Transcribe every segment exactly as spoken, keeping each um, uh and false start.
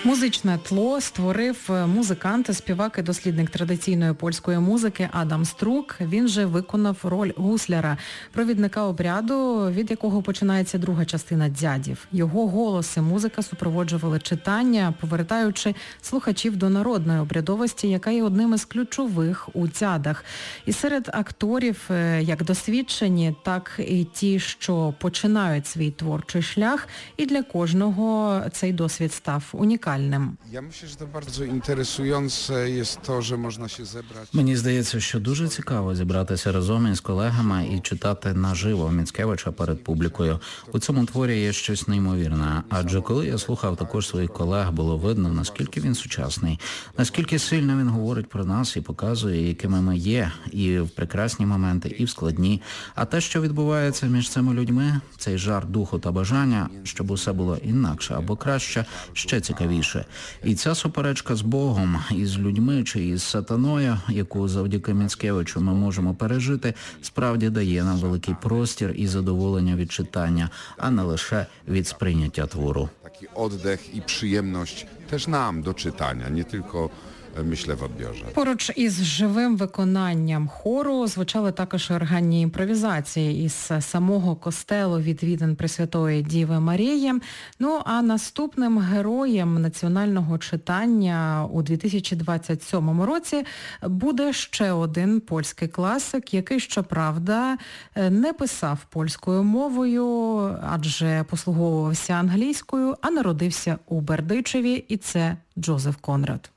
Музичне тло створив музикант, співак і дослідник традиційної польської музики Адам Струк. Він же виконав роль гусляра, провідника обряду, від якого починається друга частина «Дзядів». Його голос і музика супроводжували читання, повертаючи слухачів до народної обрядовості, яка є одним із ключових у «Дзядах». І серед акторів, як досвідчені, так і ті, що починають свій творчий шлях, і для кожного цей досвід став унікальним. Я myślę, że to bardzo interesujące jest to, że można się zebrać. Мені здається, що дуже цікаво зібратися разом із колегами і читати наживо Міцкевича перед публікою. У цьому творі є щось неймовірне, адже коли я слухав також своїх колег, було видно, наскільки він сучасний, наскільки сильно він говорить про нас і показує, якими ми є, і в прекрасні моменти, і в складні. А те, що відбувається між цими людьми, цей жар духу та бажання, щоб усе було інакше або краще, ще цікавіше. І ця суперечка з Богом, із людьми чи із сатаною, яку завдяки Міцкевичу ми можемо пережити, справді дає нам великий простір і задоволення від читання, а не лише від сприйняття твору. Такий oddech і приємність теж нам до читання, не тільки myślę w odbiorze. Поруч із живим виконанням хору звучали також органні імпровізації із самого костелу відвідин Пресвятої Діви Марії. Ну, а наступним героєм національного читання у дві тисячі двадцять сьомому році буде ще один польський класик, який, щоправда, не писав польською мовою, адже послуговувався англійською, а народився у Бердичеві, і це Джозеф Конрад.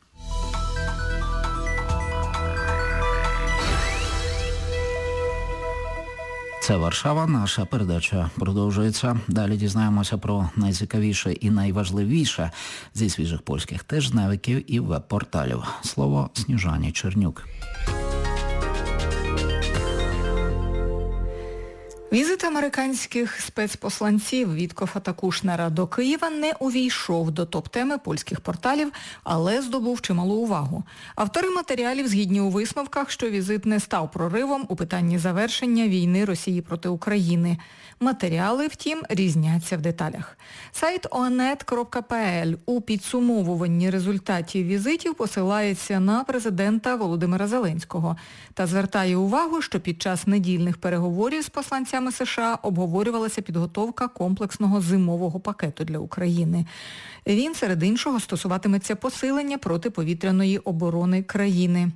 Це Варшава, наша передача продовжується. Далі дізнаємося про найцікавіше і найважливіше зі свіжих польських тижневиків і веб-порталів. Слово Сніжані Чернюк. Візит американських спецпосланців Віткофа та Кушнера до Києва не увійшов до топ-теми польських порталів, але здобув чималу увагу. Автори матеріалів згідні у висновках, що візит не став проривом у питанні завершення війни Росії проти України. Матеріали, втім, різняться в деталях. Сайт о ен і ті крапка пе ел у підсумовуванні результатів візитів посилається на президента Володимира Зеленського та звертає увагу, що під час недільних переговорів з посланцями США обговорювалася підготовка комплексного зимового пакету для України. Він, серед іншого, стосуватиметься посилення протиповітряної оборони країни.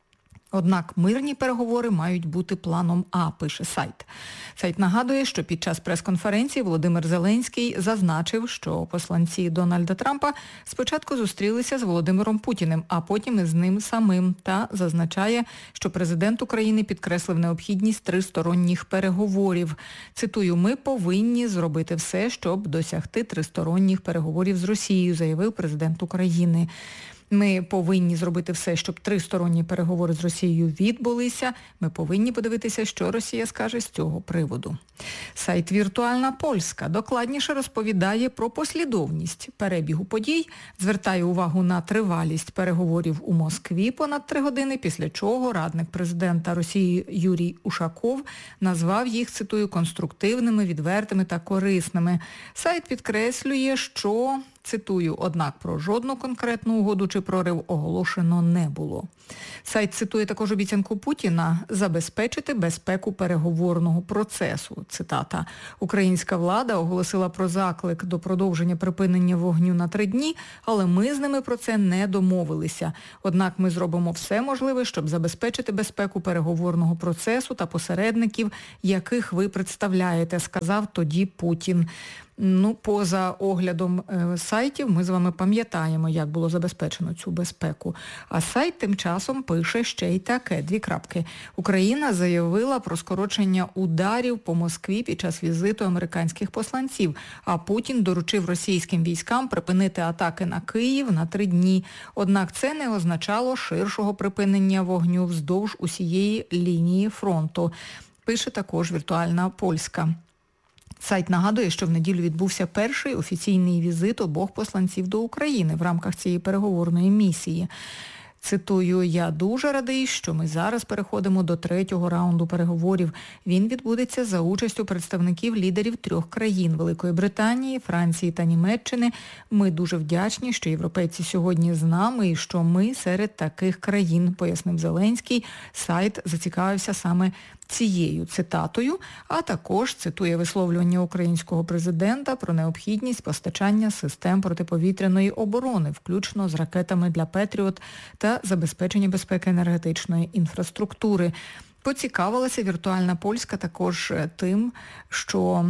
Однак мирні переговори мають бути планом А, пише сайт. Сайт нагадує, що під час прес-конференції Володимир Зеленський зазначив, що посланці Дональда Трампа спочатку зустрілися з Володимиром Путіним, а потім із ним самим, та зазначає, що президент України підкреслив необхідність тристоронніх переговорів. Цитую, «Ми повинні зробити все, щоб досягти тристоронніх переговорів з Росією», заявив президент України. Ми повинні зробити все, щоб тристоронні переговори з Росією відбулися. Ми повинні подивитися, що Росія скаже з цього приводу. Сайт «Віртуальна Польська» докладніше розповідає про послідовність перебігу подій, звертає увагу на тривалість переговорів у Москві понад три години, після чого радник президента Росії Юрій Ушаков назвав їх, цитую, конструктивними, відвертими та корисними. Сайт підкреслює, що... Цитую, однак про жодну конкретну угоду чи прорив оголошено не було. Сайт цитує також обіцянку Путіна забезпечити безпеку переговорного процесу. Цитата. Українська влада оголосила про заклик до продовження припинення вогню на три дні, але ми з ними про це не домовилися. Однак ми зробимо все можливе, щоб забезпечити безпеку переговорного процесу та посередників, яких ви представляєте, сказав тоді Путін. Ну, поза оглядом е, сайтів ми з вами пам'ятаємо, як було забезпечено цю безпеку. А сайт тим часом пише ще й таке, дві крапки. Україна заявила про скорочення ударів по Москві під час візиту американських посланців, а Путін доручив російським військам припинити атаки на Київ на три дні. Однак це не означало ширшого припинення вогню вздовж усієї лінії фронту. Пише також «Віртуальна Польська». Сайт нагадує, що в неділю відбувся перший офіційний візит обох посланців до України в рамках цієї переговорної місії. Цитую, «Я дуже радий, що ми зараз переходимо до третього раунду переговорів. Він відбудеться за участю представників лідерів трьох країн – Великої Британії, Франції та Німеччини. Ми дуже вдячні, що європейці сьогодні з нами і що ми серед таких країн», – пояснив Зеленський. Сайт зацікавився саме цією цитатою, а також цитує висловлювання українського президента про необхідність постачання систем протиповітряної оборони, включно з ракетами для «Петріот» та забезпечення безпеки енергетичної інфраструктури. Поцікавилася віртуальна Польська також тим, що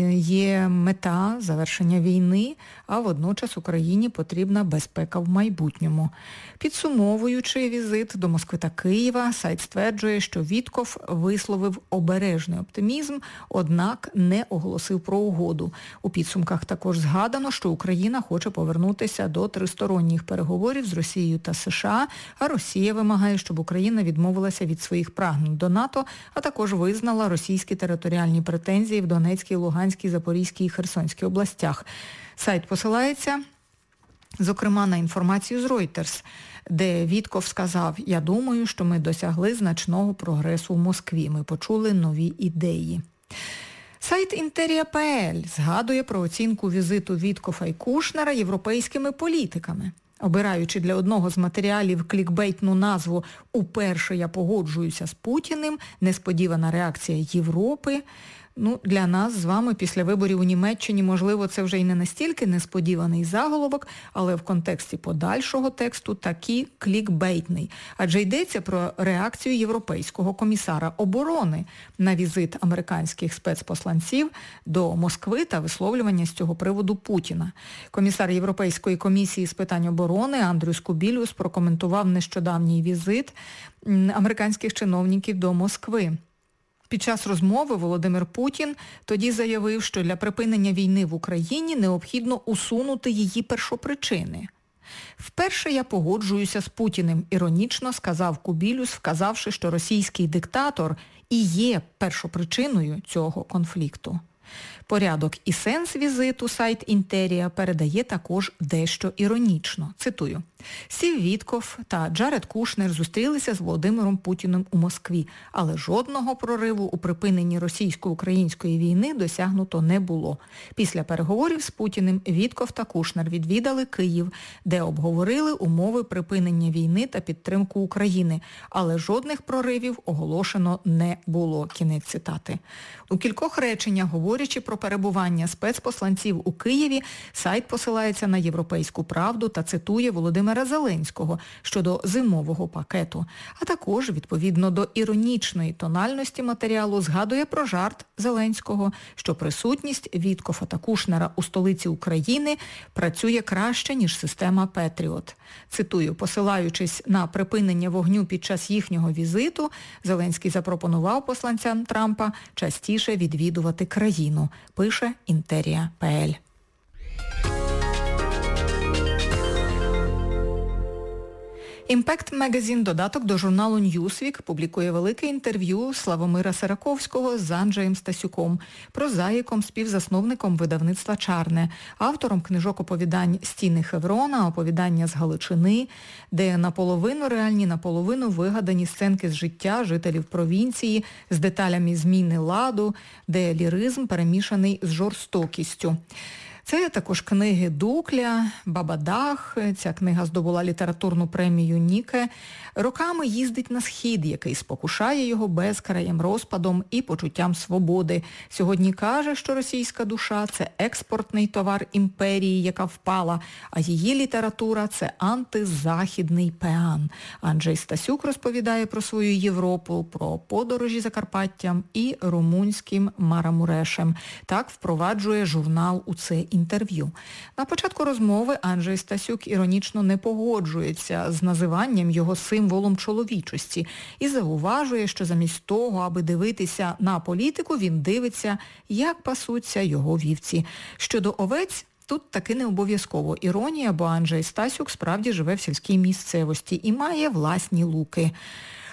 є мета завершення війни, а водночас Україні потрібна безпека в майбутньому. Підсумовуючи візит до Москви та Києва, сайт стверджує, що Вітков висловив обережний оптимізм, однак не оголосив про угоду. У підсумках також згадано, що Україна хоче повернутися до тристоронніх переговорів з Росією та США, а Росія вимагає, щоб Україна відмовилася від своїх прагнень до НАТО, а також визнала російські територіальні претензії в Донецькій, Луганській, Запорізькій і Херсонській областях. Сайт посилається, зокрема, на інформацію з Reuters, де Вітков сказав: «Я думаю, що ми досягли значного прогресу в Москві. Ми почули нові ідеї». Сайт Інтерія точка пе ель згадує про оцінку візиту Віткофа і Кушнера європейськими політиками. Обираючи для одного з матеріалів клікбейтну назву «Уперше я погоджуюся з Путіним», несподівана реакція Європи. Ну, для нас з вами після виборів у Німеччині, можливо, це вже й не настільки несподіваний заголовок, але в контексті подальшого тексту таки клікбейтний. Адже йдеться про реакцію європейського комісара оборони на візит американських спецпосланців до Москви та висловлювання з цього приводу Путіна. Комісар Європейської комісії з питань оборони Андрюс Кубілюс прокоментував нещодавній візит американських чиновників до Москви. Під час розмови Володимир Путін тоді заявив, що для припинення війни в Україні необхідно усунути її першопричини. «Вперше я погоджуюся з Путіним», – іронічно сказав Кубілюс, вказавши, що російський диктатор і є першопричиною цього конфлікту. Порядок і сенс візиту сайт Інтерія передає також дещо іронічно. Цитую. «Стів Вітков та Джаред Кушнер зустрілися з Володимиром Путіним у Москві, але жодного прориву у припиненні російсько-української війни досягнуто не було. Після переговорів з Путіним Вітков та Кушнер відвідали Київ, де обговорили умови припинення війни та підтримку України, але жодних проривів оголошено не було». Кінець цитати. У кількох реченнях, говорячи про перебування спецпосланців у Києві, сайт посилається на «Європейську правду» та цитує Володимира Зеленського щодо зимового пакету. А також, відповідно до іронічної тональності матеріалу, згадує про жарт Зеленського, що присутність Віткофа та Кушнера у столиці України працює краще, ніж система «Петріот». Цитую, посилаючись на припинення вогню під час їхнього візиту, Зеленський запропонував посланцям Трампа частіше відвідувати країну, пише Інтерія точка пе ель. Impact Magazine, додаток до журналу Newsweek, публікує велике інтерв'ю Славомира Сираковського з Анджеєм Стасюком, прозаїком, співзасновником видавництва «Чарне», автором книжок оповідань «Стіни Хеврона», «Оповідання з Галичини», де наполовину реальні, наполовину вигадані сценки з життя жителів провінції з деталями зміни ладу, де ліризм перемішаний з жорстокістю. Це також книги Дукля, Бабадах, ця книга здобула літературну премію Ніке. Роками їздить на схід, який спокушає його безкраєм розпадом і почуттям свободи. Сьогодні каже, що російська душа – це експортний товар імперії, яка впала, а її література – це антизахідний пеан. Анджей Стасюк розповідає про свою Європу, про подорожі Закарпаттям і румунським Марамурешем. Так впроваджує журнал у це інтерв'ю. На початку розмови Анджей Стасюк іронічно не погоджується з називанням його символом чоловічості і зауважує, що замість того, аби дивитися на політику, він дивиться, як пасуться його вівці. Щодо овець, тут таки не обов'язково іронія, бо Анджей Стасюк справді живе в сільській місцевості і має власні луки.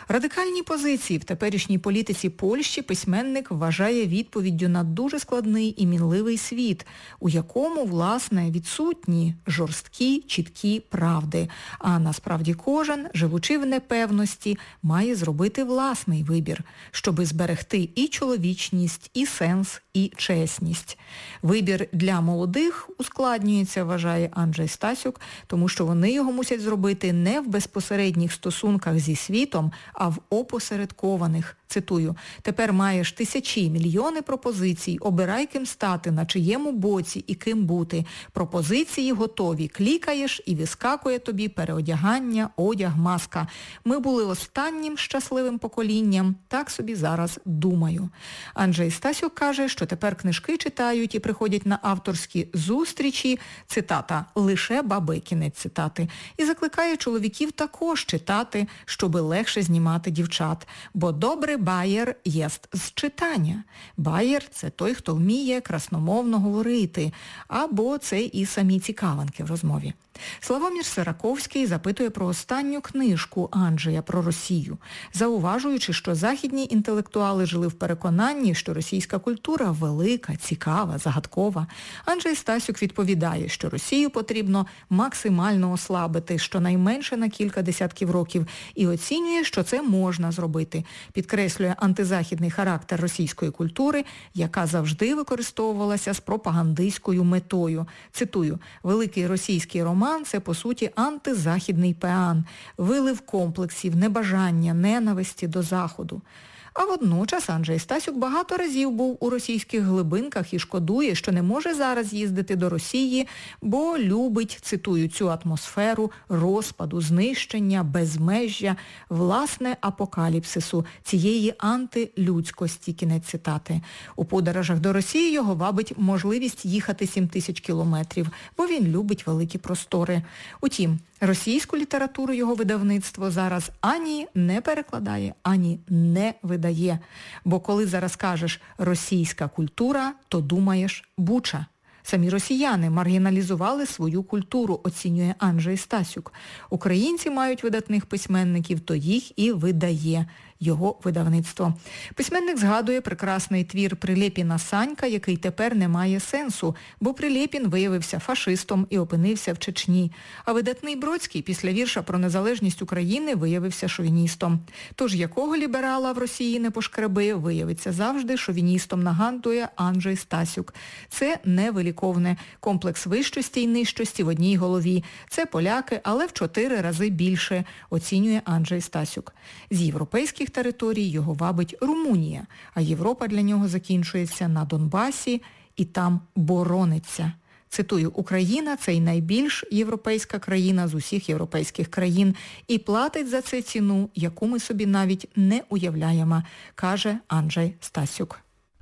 Радикальні позиції в теперішній політиці Польщі письменник вважає відповіддю на дуже складний і мінливий світ, у якому, власне, відсутні жорсткі, чіткі правди. А насправді кожен, живучи в непевності, має зробити власний вибір, щоби зберегти і чоловічність, і сенс, і чесність. Вибір для молодих ускладнюється, вважає Анджей Стасюк, тому що вони його мусять зробити не в безпосередніх стосунках зі світом, а в опосередкованих. Цитую, «Тепер маєш тисячі, мільйони пропозицій, обирай ким стати, на чиєму боці і ким бути. Пропозиції готові, клікаєш і вискакує тобі переодягання, одяг, маска. Ми були останнім щасливим поколінням, так собі зараз думаю». Анджей Стасюк каже, що тепер книжки читають і приходять на авторські зустрічі, цитата, «лише баби», кінець цитати, і закликає чоловіків також читати, щоби легше знімати дівчат, бо добре Байер єст з читання. Байер – це той, хто вміє красномовно говорити, або це і самі цікавинки в розмові. Славомір Сираковський запитує про останню книжку Анджея про Росію, зауважуючи, що західні інтелектуали жили в переконанні, що російська культура велика, цікава, загадкова. Анджей Стасюк відповідає, що Росію потрібно максимально ослабити, щонайменше на кілька десятків років, і оцінює, що це можна зробити. Підкреслює антизахідний характер російської культури, яка завжди використовувалася з пропагандистською метою. Цитую, «Великий російський роман – це, по суті, антизахідний пеан, вилив комплексів, небажання, ненависті до Заходу». А водночас Анджей Стасюк багато разів був у російських глибинках і шкодує, що не може зараз їздити до Росії, бо любить, цитую, цю атмосферу розпаду, знищення, безмежжя, власне, апокаліпсису, цієї антилюдськості, кінець цитати. У подорожах до Росії його вабить можливість їхати сім тисяч кілометрів, бо він любить великі простори. Утім, російську літературу його видавництво зараз ані не перекладає, ані не видає. Бо коли зараз кажеш «російська культура», то думаєш «Буча». Самі росіяни маргіналізували свою культуру, оцінює Анджей Стасюк. Українці мають видатних письменників, то їх і видає його видавництво. Письменник згадує прекрасний твір Прилєпіна «Санька», який тепер не має сенсу, бо Прилєпін виявився фашистом і опинився в Чечні. А видатний Бродський після вірша про незалежність України виявився шовіністом. Тож якого ліберала в Росії не пошкреби, виявиться завжди шовіністом, нагадує Анджей Стасюк. Це невиліковне. Комплекс вищості й нижчості в одній голові. Це поляки, але в чотири рази більше, оцінює Анджей Стасюк. З європейських територій його вабить Румунія, а Європа для нього закінчується на Донбасі і там борониться. Цитую, «Україна – це й найбільш європейська країна з усіх європейських країн і платить за це ціну, яку ми собі навіть не уявляємо», каже Анджей Стасюк.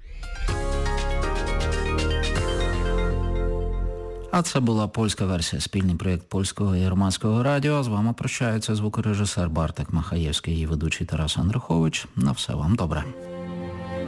А це була польська версія, спільний проєкт Польського і Громадського радіо. З вами прощаються звукорежисер Бартик Махаєвський і ведучий Тарас Андрухович. На все вам добре.